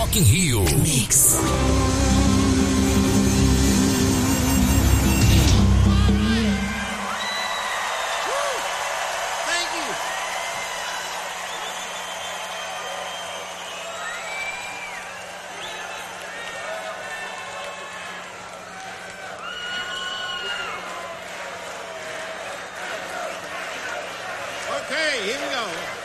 Rock in Rio. Mix. Okay, here we go.